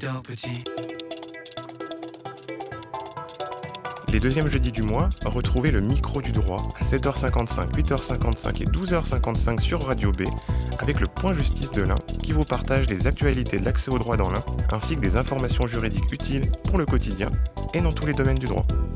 dors petit. Les deuxièmes jeudis du mois, retrouvez le micro du droit à 7h55, 8h55 et 12h55 sur Radio B avec le Point Justice de l'Ain qui vous partage les actualités de l'accès au droit dans l'Ain ainsi que des informations juridiques utiles pour le quotidien et dans tous les domaines du droit.